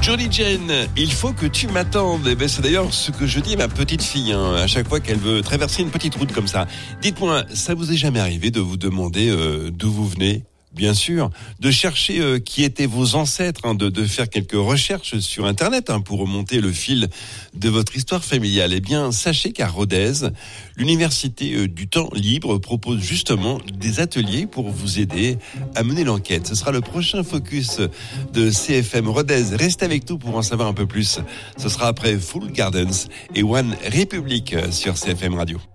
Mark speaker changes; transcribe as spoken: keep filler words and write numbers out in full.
Speaker 1: Johnny Jane, il faut que tu m'attendes. Eh ben, c'est d'ailleurs ce que je dis à ma petite fille, hein, à chaque fois qu'elle veut traverser une petite route comme ça. Dites-moi, ça vous est jamais arrivé de vous demander euh, d'où vous venez ? Bien sûr, de chercher euh, qui étaient vos ancêtres, hein, de, de faire quelques recherches sur Internet hein, pour remonter le fil de votre histoire familiale. Eh bien, sachez qu'à Rodez, l'Université euh, du Temps Libre propose justement des ateliers pour vous aider à mener l'enquête. Ce sera le prochain focus de C F M Rodez. Restez avec nous pour en savoir un peu plus. Ce sera après Full Gardens et One Republic sur C F M Radio.